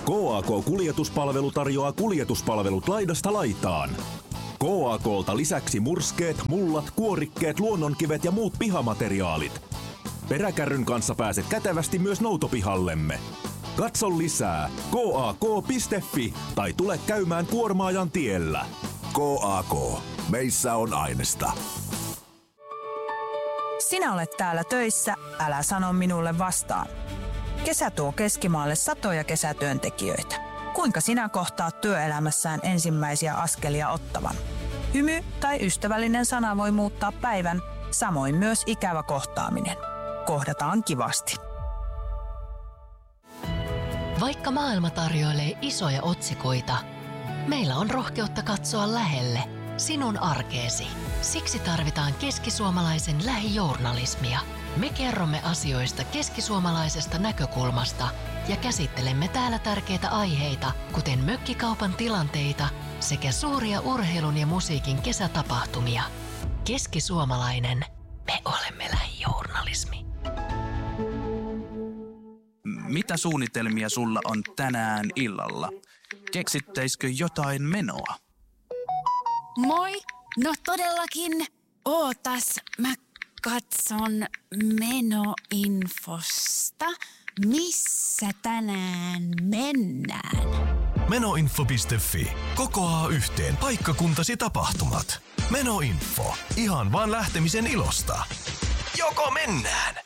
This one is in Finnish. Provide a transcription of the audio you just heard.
KAK-kuljetuspalvelu tarjoaa kuljetuspalvelut laidasta laitaan. KAK:lta lisäksi murskeet, mullat, kuorikkeet, luonnonkivet ja muut pihamateriaalit. Peräkärryn kanssa pääset kätevästi myös noutopihallemme. Katso lisää KAK.fi tai tule käymään Kuormaajan tiellä. KAK. Meissä on ainesta. Sinä olet täällä töissä, älä sano minulle vastaan. Kesä tuo Keskimaalle satoja kesätyöntekijöitä. Kuinka sinä kohtaat työelämässään ensimmäisiä askelia ottavan? Hymy tai ystävällinen sana voi muuttaa päivän, samoin myös ikävä kohtaaminen. Kohdataan kivasti. Vaikka maailma tarjoilee isoja otsikoita, meillä on rohkeutta katsoa lähelle sinun arkeesi. Siksi tarvitaan keskisuomalaisen lähijournalismia. Me kerromme asioista keskisuomalaisesta näkökulmasta ja käsittelemme täällä tärkeitä aiheita, kuten mökkikaupan tilanteita sekä suuria urheilun ja musiikin kesätapahtumia. Keskisuomalainen, me olemme lähijournalismi. Mitä suunnitelmia sulla on tänään illalla? Keksittäisikö jotain menoa? Moi! No todellakin. Ootas, mä katson menoinfosta. Missä tänään mennään? Menoinfo.fi. Kokoaa yhteen paikkakuntasi tapahtumat. Menoinfo. Ihan vaan lähtemisen ilosta. Joko mennään?